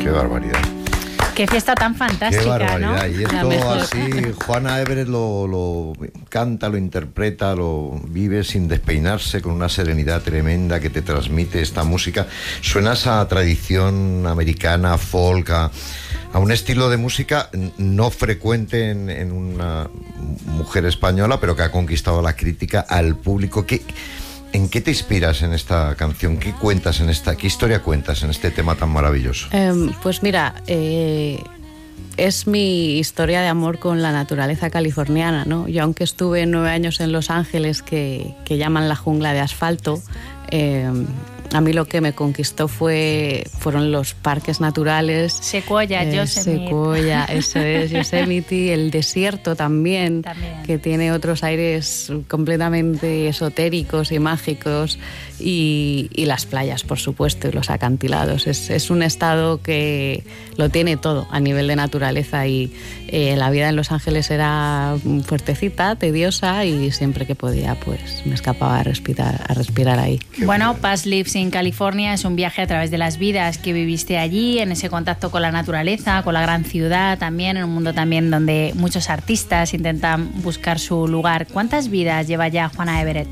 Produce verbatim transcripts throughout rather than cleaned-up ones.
Qué barbaridad. Qué fiesta tan fantástica, Qué barbaridad. ¿no? Y esto así, Juana Everett lo, lo canta, lo interpreta, lo vive sin despeinarse, con una serenidad tremenda que te transmite esta música. Suenas a tradición americana, folk, a, a un estilo de música no frecuente en, en una mujer española, pero que ha conquistado la crítica, al público. ¿Qué, ¿En qué te inspiras en esta canción? ¿Qué cuentas en esta, qué historia cuentas en este tema tan maravilloso? Eh, pues mira, eh, es mi historia de amor con la naturaleza californiana, ¿no? Yo, aunque estuve nueve años en Los Ángeles, que, que llaman la jungla de asfalto, eh, a mí lo que me conquistó fue fueron los parques naturales. Sequoia, eh, Yosemite. Sequoia, eso es, Yosemite, el desierto también, también, que tiene otros aires completamente esotéricos y mágicos, y, y las playas, por supuesto, y los acantilados. Es, es un estado que lo tiene todo a nivel de naturaleza, y eh, la vida en Los Ángeles era fuertecita, tediosa, y siempre que podía pues me escapaba a respirar, a respirar ahí. Bueno, Past Lives in California es un viaje a través de las vidas que viviste allí, en ese contacto con la naturaleza, con la gran ciudad también, en un mundo también donde muchos artistas intentan buscar su lugar. ¿Cuántas vidas lleva ya Juana Everett?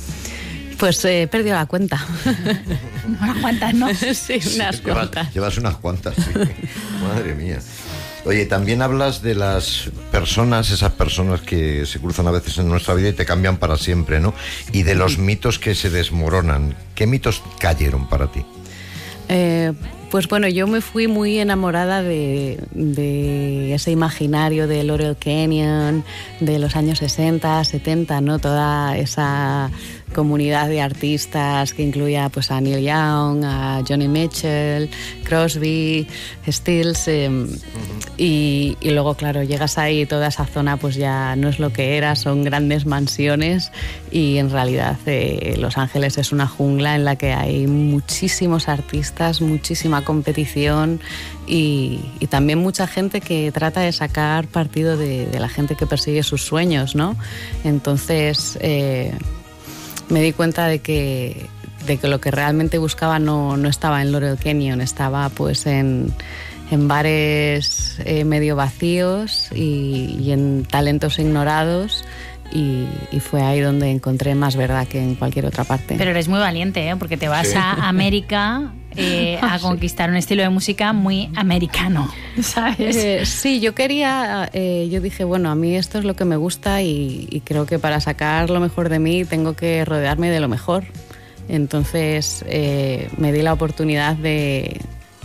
Pues he eh, perdido la cuenta. Unas cuantas, ¿no? Sí, unas llevas, cuantas. Llevas unas cuantas, sí. Madre mía. Oye, también hablas de las personas, esas personas que se cruzan a veces en nuestra vida y te cambian para siempre, ¿no? Y de los mitos que se desmoronan. ¿Qué mitos cayeron para ti? Eh, pues bueno, yo me fui muy enamorada de, de ese imaginario de Laurel Canyon, de los años sesenta, setenta, ¿no? Toda esa comunidad de artistas que incluía pues a Neil Young, a Johnny Mitchell, Crosby, Stills, eh, uh-huh. y, y luego claro, llegas ahí y toda esa zona pues ya no es lo que era, son grandes mansiones, y en realidad eh, Los Ángeles es una jungla en la que hay muchísimos artistas, muchísima competición, y, y también mucha gente que trata de sacar partido de, de la gente que persigue sus sueños, ¿no? Entonces eh, me di cuenta de que, de que lo que realmente buscaba no, no estaba en Laurel Canyon, estaba pues en, en bares eh, medio vacíos y, y en talentos ignorados, y, y fue ahí donde encontré más verdad que en cualquier otra parte. Pero eres muy valiente, ¿eh? Porque te vas sí. a América eh, a conquistar un estilo de música muy americano, ¿sabes? Eh, sí, yo quería, eh, yo dije, bueno, a mí esto es lo que me gusta, y, y creo que para sacar lo mejor de mí tengo que rodearme de lo mejor. Entonces eh, me di la oportunidad de,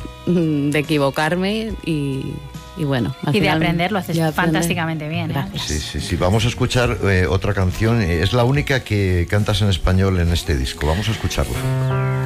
de equivocarme y... Y bueno, y de aprender, lo haces fantásticamente bien. Gracias. Sí, sí, sí. Vamos a escuchar eh, otra canción. Es la única que cantas en español en este disco. Vamos a escucharla.